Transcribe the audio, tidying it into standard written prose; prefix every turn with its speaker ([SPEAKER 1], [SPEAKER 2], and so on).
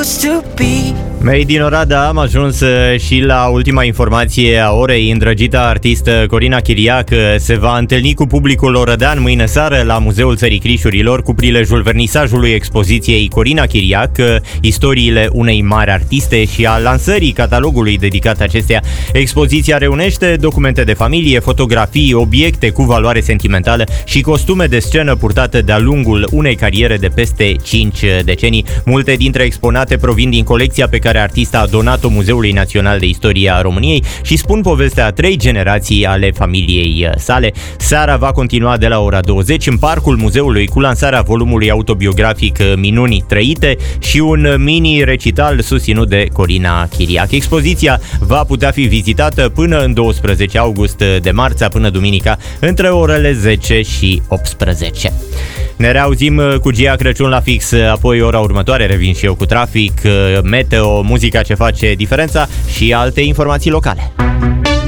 [SPEAKER 1] used to be.
[SPEAKER 2] Mei din Oradea, am ajuns și la ultima informație a orei. Îndrăgita artistă Corina Chiriac se va întâlni cu publicul orădean mâine seară la Muzeul Țării Crișurilor cu prilejul vernisajului expoziției Corina Chiriac, istoriile unei mari artiste și a lansării catalogului dedicat acesteia. Expoziția reunește documente de familie, fotografii, obiecte cu valoare sentimentală și costume de scenă purtate de-a lungul unei cariere de peste 5 decenii. Multe dintre exponate provin din colecția pe care artista a donat-o Muzeului Național de Istorie a României și spun povestea a 3 generații ale familiei sale. Seara va continua de la ora 20 în parcul muzeului cu lansarea volumului autobiografic Minuni trăite și un mini-recital susținut de Corina Chiriac. Expoziția va putea fi vizitată până în 12 august, de marțea până duminica, între orele 10 și 18. Ne reauzim cu Gia Crăciun la fix, apoi ora următoare revin și eu cu trafic, meteo, muzica ce face diferența și alte informații locale.